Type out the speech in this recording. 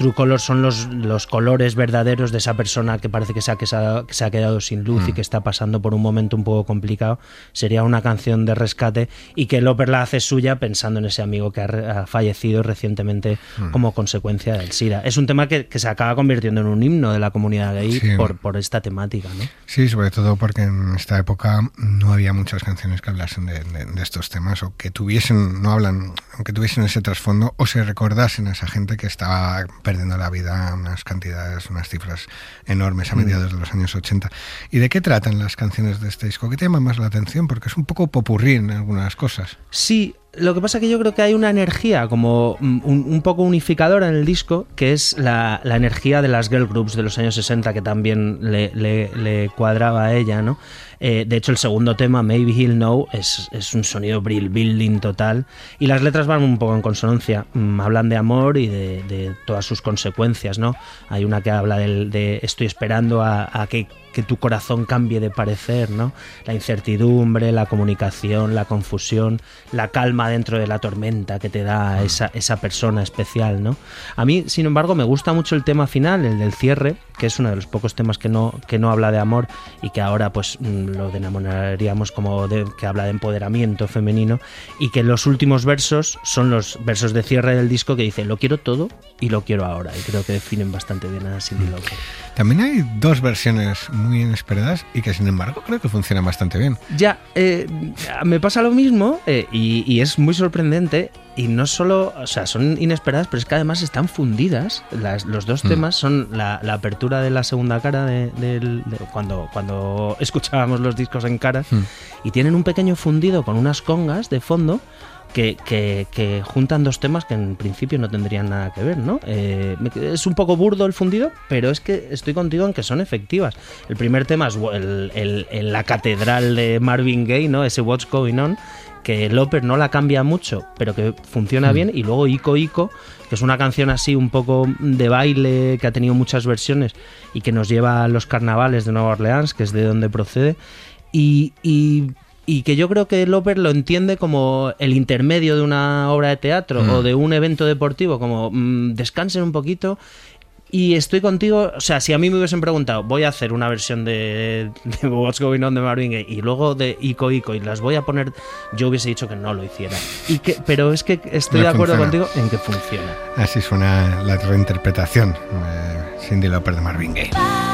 True Colors son los colores verdaderos de esa persona que parece que se ha quedado sin luz y que está pasando por un momento un poco complicado. Sería una canción de rescate y que Loper la hace suya pensando en ese amigo que ha fallecido recientemente como consecuencia del SIDA. Es un tema que se acaba convirtiendo en un himno de la comunidad gay, sí, por esta temática, ¿no? Sí, sobre todo porque en esta época no había muchas canciones que hablasen de estos temas o que tuviesen, aunque tuviesen ese trasfondo o se recordasen a esa gente que estaba perdiendo la vida, unas cifras enormes a mediados de los años 80. ¿Y de qué tratan las canciones de este disco? ¿Qué te llama más la atención? Porque es un poco popurrí en algunas cosas. Sí, lo que pasa es que yo creo que hay una energía como un poco unificadora en el disco, que es la energía de las girl groups de los años 60, que también le cuadraba a ella, ¿no? De hecho, el segundo tema, Maybe He'll Know, es un sonido brill building total, y las letras van un poco en consonancia. Hablan de amor y de todas sus consecuencias, ¿no? Hay una que habla de estoy esperando a que tu corazón cambie de parecer, ¿no? La incertidumbre, la comunicación, la confusión, la calma dentro de la tormenta que te da esa persona especial, ¿no? A mí, sin embargo, me gusta mucho el tema final, el del cierre, que es uno de los pocos temas que no habla de amor y que ahora pues lo denominaríamos como que habla de empoderamiento femenino, y que los últimos versos son los versos de cierre del disco que dice: lo quiero todo y lo quiero ahora, y creo que definen bastante bien a Cyndi Lauper. También hay dos versiones muy inesperadas y que sin embargo creo que funcionan bastante bien. Ya, me pasa lo mismo y es muy sorprendente, y no solo, o sea, son inesperadas, pero es que además están fundidas. Los dos temas son la apertura de la segunda cara de cuando escuchábamos los discos en cara, y tienen un pequeño fundido con unas congas de fondo que juntan dos temas que en principio no tendrían nada que ver, ¿no? Es un poco burdo el fundido, pero es que estoy contigo en que son efectivas. El primer tema es la catedral de Marvin Gaye, ¿no? Ese What's Going On, que Lauper no la cambia mucho, pero que funciona bien. Y luego Ico Ico, que es una canción así un poco de baile, que ha tenido muchas versiones y que nos lleva a los carnavales de Nueva Orleans, que es de donde procede, y que yo creo que Lauper lo entiende como el intermedio de una obra de teatro o de un evento deportivo, como descansen un poquito. Y estoy contigo, o sea, si a mí me hubiesen preguntado, voy a hacer una versión de What's Going On de Marvin Gaye y luego de Ico Ico y las voy a poner, yo hubiese dicho que no lo hiciera. Pero es que estoy de acuerdo contigo en que funciona. Así suena la reinterpretación de Cyndi Lauper de Marvin Gaye.